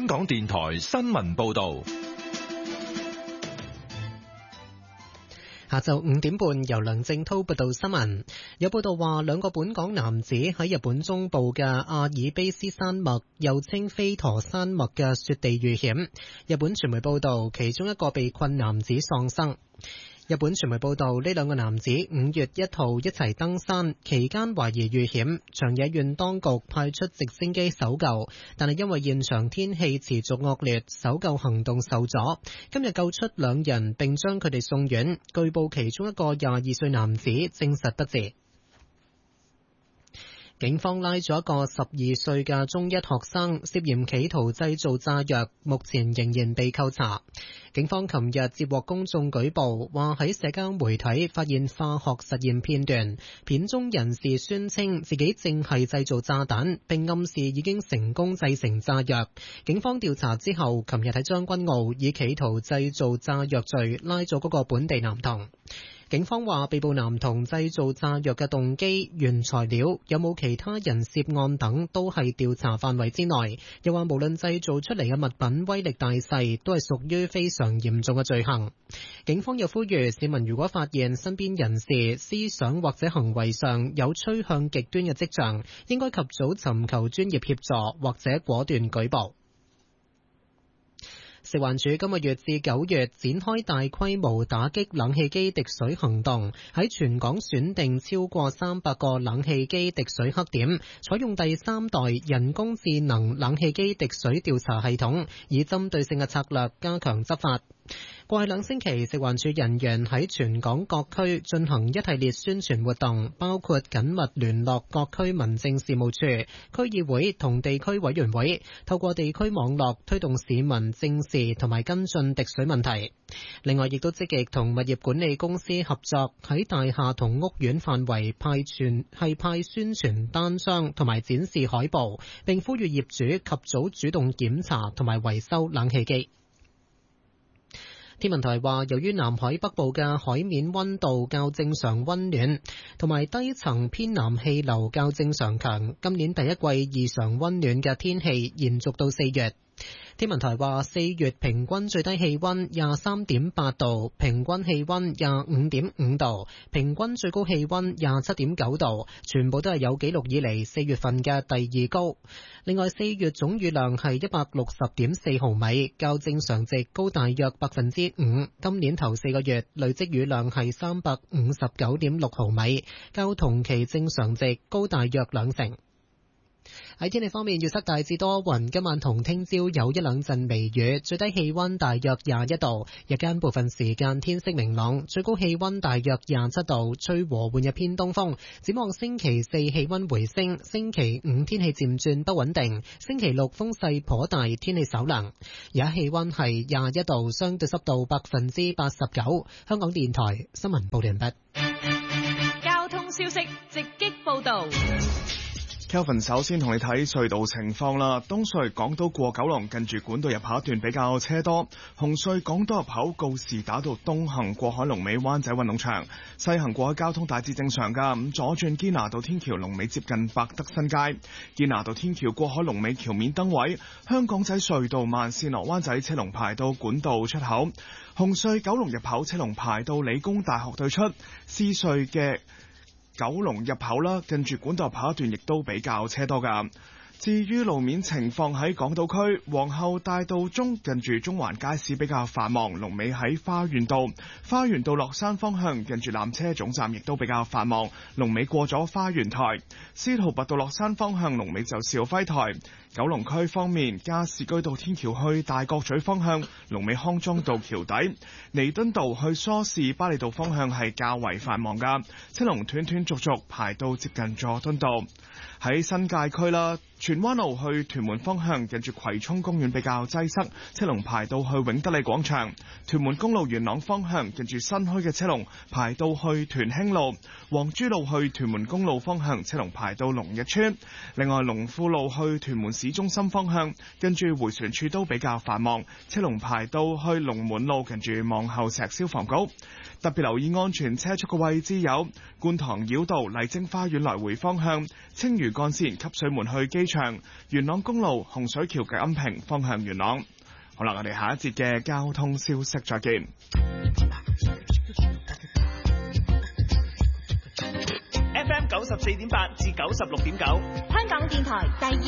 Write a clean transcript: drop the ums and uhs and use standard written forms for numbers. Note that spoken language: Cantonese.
香港電台新聞報道。 下晝5點半，由梁正滔報道新聞。有報道話，兩個本港男子喺日本中部嘅阿爾卑斯山脈，又稱飛陀山脈嘅雪地遇險。日本傳媒報道，其中一個被困男子喪生。日本傳媒報道，呢兩個男子5月1號一齊登山，期間懷疑遇險，長野縣當局派出直升機搜救，但係因為現場天氣持續惡劣，搜救行動受阻。今日救出兩人並將佢哋送院，據報其中一個22歲男子證實不治。警方拉咗一個12歲嘅中一學生，涉嫌企圖製造炸藥，目前仍然被扣查。警方琴日接獲公眾舉報，話喺社交媒體發現化學實驗片段，片中人士宣稱自己正係製造炸彈，並暗示已經成功製成炸藥。警方調查之後，琴日喺將軍澳以企圖製造炸藥罪拉咗嗰個本地男童。警方話，被捕男童製造炸藥嘅動機、原材料、有冇其他人涉案等都係調查範圍之內。又話無論製造出嚟嘅物品威力大細，都係屬於非常嚴重嘅罪行。警方又呼籲市民，如果發現身邊人士思想或者行為上有趨向極端嘅跡象，應該及早尋求專業協助或者果斷舉報。食環署今個月至9月展開大規模打擊冷氣機滴水行動，喺全港選定超過300個冷氣機滴水黑點，採用第3代人工智能冷氣機滴水調查系統，以針對性嘅策略加強執法。過去2星期，食環署人員喺全港各區進行一系列宣傳活動，包括緊密聯絡各區民政事務處、區議會同地區委員會，透過地區網絡推動市民正視同埋跟進滴水問題。另外，亦都積極同物業管理公司合作，喺大廈同屋苑範圍派宣傳單張同埋展示海報，並呼籲業主及早主動檢查同埋維修冷氣機。天文台話，由於南海北部嘅海面溫度較正常溫暖，同埋低層偏南氣流較正常強，今年第一季異常溫暖嘅天氣延續到4月。天文台話，4月平均最低氣溫23.8度，平均氣溫25.5度，平均最高氣溫27.9度，全部都係有紀錄以嚟4月份嘅第2高。另外，4月總雨量係160.4毫米，較正常值高大約5%。今年頭4個月累積雨量係359.6毫米，較同期正常值高大約2%。喺天氣方面，預測大致多雲，今晚同聽朝有一兩陣微雨，最低氣溫大約21度，日間部分時間天色明朗，最高氣溫大約27度，吹和緩嘅偏東風。展望星期4氣溫回升，星期5天氣漸轉不穩定，星期6風勢頗大，天氣稍涼。而家氣溫係21度，相對濕度89%。香港電台新聞報道完畢。 交通消息直擊報道。 Kelvin 首先同你睇隧道情況啦。東隧港島過九龍近住管道入口一段比較車多，紅隧港島入口告士打道東行過海龍尾灣仔運動場，西行過海交通大致正常噶。咁左轉堅拿道天橋龍尾接近百德新街，堅拿道天橋過海龍尾橋面燈位，香港仔隧道慢線落灣仔車龍排到管道出口，紅隧九龍入口車龍排到理工大學對出，獅隧嘅九龍入口啦，近住管道入口一段亦都比較車多噶。至於路面情況，喺港島區皇后大道中近住中環街市比較繁忙，龍尾喺花園道，花園道落山方向近住纜車總站亦都比較繁忙，龍尾過咗花園台。司徒拔道落山方向龍尾就兆輝台。九龍區方面，加士居道天橋去大角咀方向龍尾康莊道橋底，彌敦道去梳士巴利道方向係較為繁忙噶，車龍斷斷續續排到接近佐敦道。喺新界區啦，荃灣路去屯門方向近住葵涌公園比較擠塞，車龍排到去永德里廣場。屯門公路元朗方向近住新墟嘅車龍排到去屯興路。黃珠路去屯門公路方向車龍排到龍日村。另外，龍富路去屯門市中心方向跟住回旋處都比較繁忙，車龍排到去龍門路近住望后石消防局。特別留意安全車速嘅位置有觀塘繞道麗晶花園來回方向、青嶼幹線汲水門去機機場、元朗公路洪水橋錦屏方向元朗。好啦，我哋下一節嘅交通消息再見。 FM 94.8至96.9， 香港電台第二